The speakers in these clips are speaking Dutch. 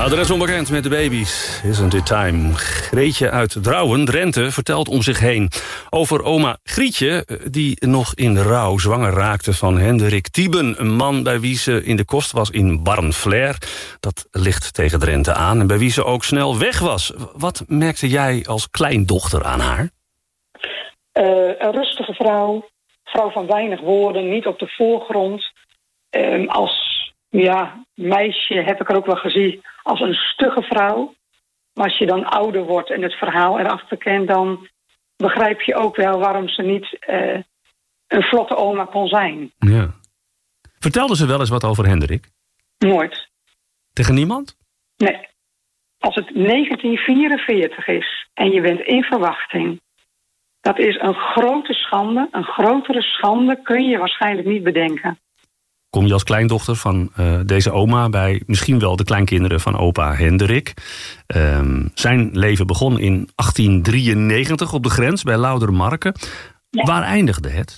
De rest onbekend met de baby's. Isn't it time? Greetje uit Drouwen, Drenthe, vertelt om zich heen over oma Grietje, die nog in rouw zwanger raakte van Hendrik Tieben, een man bij wie ze in de kost was in Barnflair. Dat ligt tegen Drenthe aan en bij wie ze ook snel weg was. Wat merkte jij als kleindochter aan haar? Een rustige vrouw van weinig woorden, niet op de voorgrond. Als meisje heb ik er ook wel gezien als een stugge vrouw. Maar als je dan ouder wordt en het verhaal erachter kent, dan begrijp je ook wel waarom ze niet een vlotte oma kon zijn. Ja. Vertelde ze wel eens wat over Hendrik? Nooit. Tegen niemand? Nee. Als het 1944 is en je bent in verwachting, dat is een grote schande. Een grotere schande kun je waarschijnlijk niet bedenken. Kom je als kleindochter van deze oma bij misschien wel de kleinkinderen van opa Hendrik. Zijn leven begon in 1893 op de grens bij Laudermarke. Ja. Waar eindigde het?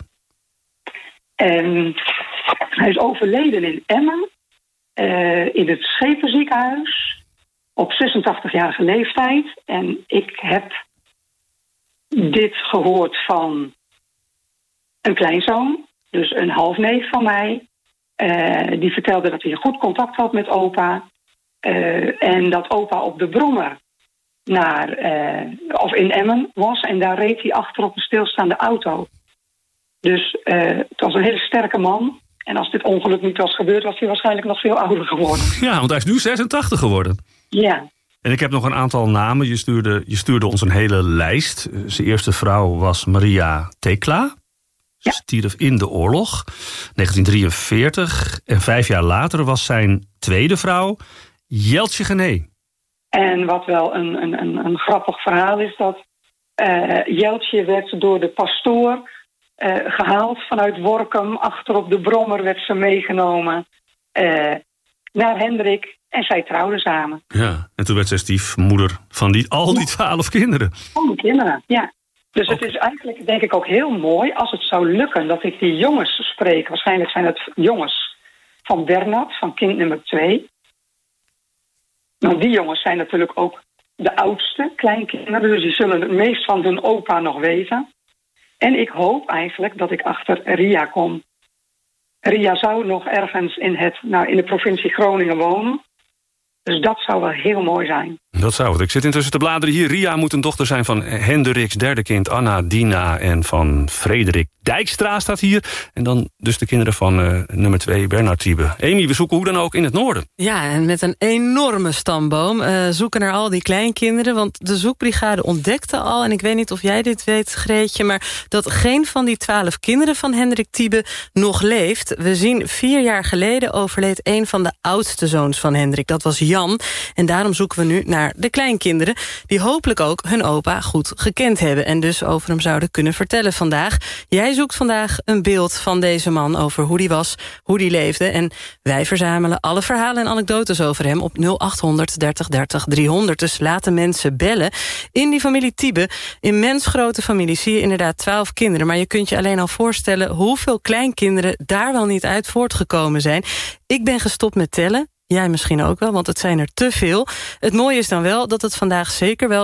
Hij is overleden in Emmen, in het Schepenziekenhuis, op 86-jarige leeftijd. En ik heb dit gehoord van een kleinzoon, dus een halfneef van mij. Die vertelde dat hij een goed contact had met opa. En dat opa op de Brommer of in Emmen was. En daar reed hij achter op een stilstaande auto. Dus het was een hele sterke man. En als dit ongeluk niet was gebeurd, was hij waarschijnlijk nog veel ouder geworden. Ja, want hij is nu 86 geworden. Ja. En ik heb nog een aantal namen. Je stuurde ons een hele lijst. Zijn eerste vrouw was Maria Tekla. Ze stierf in de oorlog, 1943. En 5 jaar later was zijn tweede vrouw Jeltje Gené. En wat wel een grappig verhaal is, dat Jeltje werd door de pastoor gehaald vanuit Workum. Achter op de Brommer werd ze meegenomen naar Hendrik. En zij trouwden samen. Ja, en toen werd zij stiefmoeder van al die 12 kinderen. Al die kinderen, ja. Dus het is eigenlijk, denk ik, ook heel mooi als het zou lukken dat ik die jongens spreek. Waarschijnlijk zijn het jongens van Bernard, van kind nummer 2. Nou, die jongens zijn natuurlijk ook de oudste kleinkinderen. Dus die zullen het meest van hun opa nog weten. En ik hoop eigenlijk dat ik achter Ria kom. Ria zou nog ergens in de provincie Groningen wonen. Dus dat zou wel heel mooi zijn. Dat zou het. Ik zit intussen te bladeren hier. Ria moet een dochter zijn van Hendriks derde kind Anna Dina en van Frederik Dijkstra staat hier. En dan dus de kinderen van nummer 2 Bernard Tiebe. Amy, we zoeken hoe dan ook in het noorden. Ja, en met een enorme stamboom zoeken naar al die kleinkinderen. Want de zoekbrigade ontdekte al, en ik weet niet of jij dit weet, Greetje, maar dat geen van die 12 kinderen van Hendrik Tiebe nog leeft. We zien 4 jaar geleden overleed een van de oudste zoons van Hendrik. Dat was Jan. En daarom zoeken we nu naar de kleinkinderen, die hopelijk ook hun opa goed gekend hebben en dus over hem zouden kunnen vertellen vandaag. Jij zoekt vandaag een beeld van deze man over hoe die was, hoe die leefde. En wij verzamelen alle verhalen en anekdotes over hem op 0800 30 30 300. Dus laten mensen bellen. In die familie Tiebe, immens grote familie, zie je inderdaad 12 kinderen. Maar je kunt je alleen al voorstellen hoeveel kleinkinderen daar wel niet uit voortgekomen zijn. Ik ben gestopt met tellen. Jij misschien ook wel, want het zijn er te veel. Het mooie is dan wel dat het vandaag zeker wel